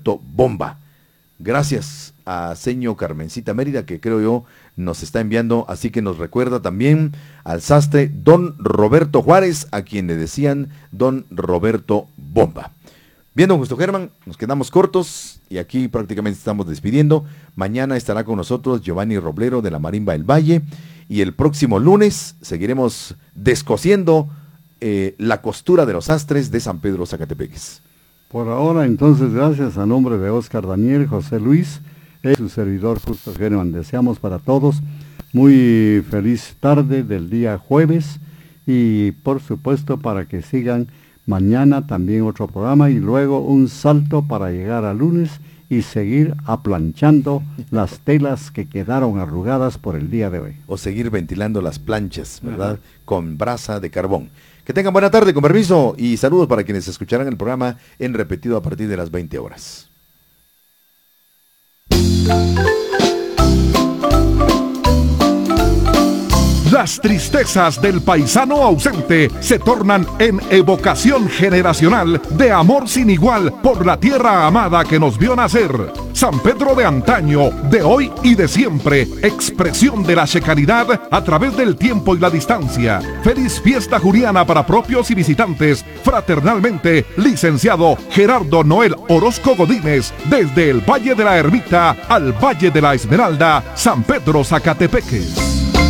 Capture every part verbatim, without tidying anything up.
Roberto Bomba. Gracias a señor Carmencita Mérida, que creo yo nos está enviando, así que nos recuerda también al sastre don Roberto Juárez, a quien le decían don Roberto Bomba. Bien, don Justo Germán, nos quedamos cortos y aquí prácticamente estamos despidiendo. Mañana estará con nosotros Giovanni Roblero de la Marimba del Valle y el próximo lunes seguiremos descosiendo eh, la costura de los sastres de San Pedro Zacatepeques. Por ahora, entonces, gracias a nombre de Óscar Daniel, José Luis, y su servidor Justo Germán. Deseamos para todos muy feliz tarde del día jueves y, por supuesto, para que sigan mañana también otro programa y luego un salto para llegar a lunes y seguir aplanchando las telas que quedaron arrugadas por el día de hoy. O seguir ventilando las planchas, ¿verdad? Ajá. Con brasa de carbón. Que tengan buena tarde, con permiso, y saludos para quienes escucharán el programa en repetido a partir de las veinte horas. Las tristezas del paisano ausente se tornan en evocación generacional de amor sin igual por la tierra amada que nos vio nacer. San Pedro de antaño, de hoy y de siempre, expresión de la checanidad a través del tiempo y la distancia. Feliz fiesta juliana para propios y visitantes. Fraternalmente, licenciado Gerardo Noel Orozco Godínez, desde el Valle de la Ermita al Valle de la Esmeralda, San Pedro Zacatepeques.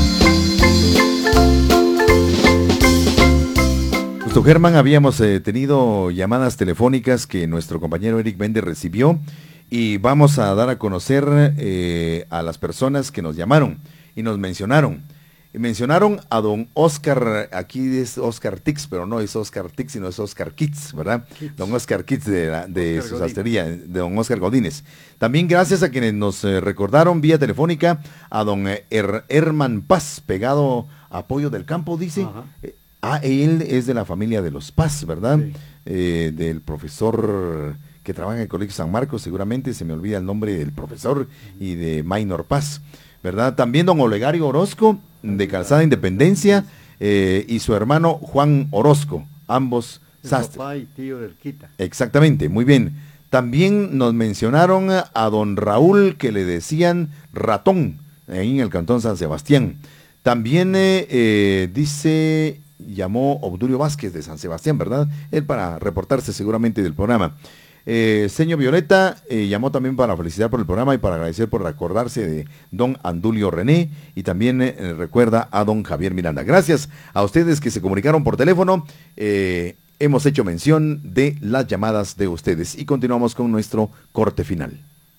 Germán, habíamos eh, tenido llamadas telefónicas que nuestro compañero Eric Méndez recibió y vamos a dar a conocer eh, a las personas que nos llamaron y nos mencionaron. Y mencionaron a don Oscar, aquí es Oscar Tix, pero no es Oscar Tix, sino es Oscar Kitts, ¿verdad? Kitts. Don Oscar Kitts de, la, de su sastrería, de don Oscar Godínez. También gracias a quienes nos eh, recordaron vía telefónica a don er, Herman Paz, pegado a Apoyo del Campo, dice. Eh, Ah, él es de la familia de los Paz, ¿verdad? Sí. Eh, del profesor que trabaja en el Colegio San Marcos, seguramente se me olvida el nombre del profesor, y de Maynor Paz, ¿verdad? También don Olegario Orozco, de Calzada Independencia, eh, y su hermano Juan Orozco, ambos sastres. Papá y tío del Quita. Exactamente, muy bien. También nos mencionaron a don Raúl, que le decían Ratón, ahí en el Cantón San Sebastián. También eh, eh, dice... llamó Obdulio Vázquez de San Sebastián, ¿verdad? Él para reportarse seguramente del programa. Eh, Señor Violeta eh, llamó también para felicitar por el programa y para agradecer por recordarse de don Andulio René y también eh, recuerda a don Javier Miranda. Gracias a ustedes que se comunicaron por teléfono. Eh, hemos hecho mención de las llamadas de ustedes y continuamos con nuestro corte final.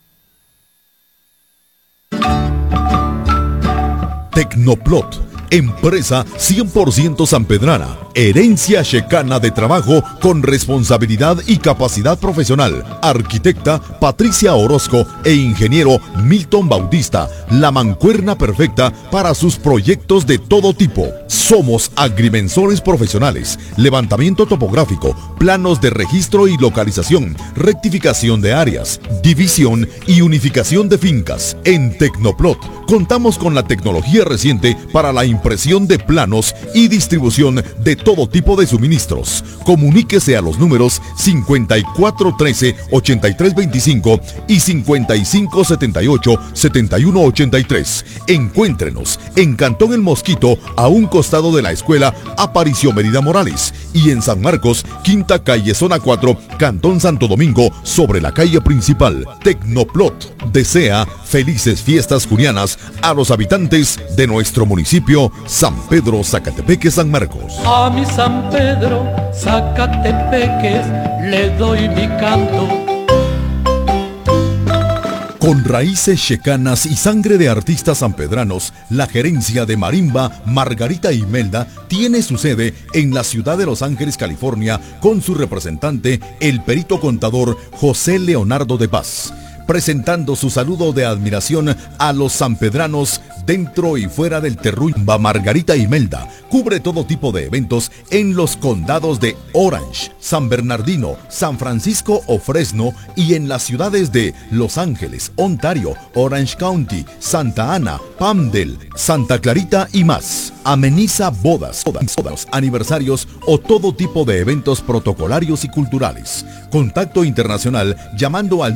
Tecnoplot, empresa cien por ciento sanpedrana, herencia checana de trabajo con responsabilidad y capacidad profesional. Arquitecta Patricia Orozco e ingeniero Milton Bautista, la mancuerna perfecta para sus proyectos de todo tipo. Somos agrimensores profesionales, levantamiento topográfico, planos de registro y localización, rectificación de áreas, división y unificación de fincas. En Tecnoplot contamos con la tecnología reciente para la impresión de planos y distribución de todo tipo de suministros. Comuníquese a los números cincuenta y cuatro trece ochenta y tres veinticinco y cincuenta y cinco setenta y ocho setenta y uno ochenta y tres. Encuéntrenos en Cantón El Mosquito, a un costado de la escuela Aparicio Mérida Morales, y en San Marcos, quinta calle zona cuatro, Cantón Santo Domingo, sobre la calle principal. Tecnoplot desea felices fiestas junianas a los habitantes de nuestro municipio San Pedro Zacatepeques San Marcos. A mi San Pedro Zacatepeques le doy mi canto. Con raíces checanas y sangre de artistas sanpedranos, la gerencia de Marimba Margarita Imelda tiene su sede en la ciudad de Los Ángeles, California, con su representante, el perito contador José Leonardo de Paz, presentando su saludo de admiración a los sanpedranos dentro y fuera del terruño. Margarita Imelda cubre todo tipo de eventos en los condados de Orange, San Bernardino, San Francisco o Fresno, y en las ciudades de Los Ángeles, Ontario, Orange County, Santa Ana, Palmdale, Santa Clarita y más. Ameniza bodas, bodas, bodas, aniversarios o todo tipo de eventos protocolarios y culturales. Contacto internacional llamando al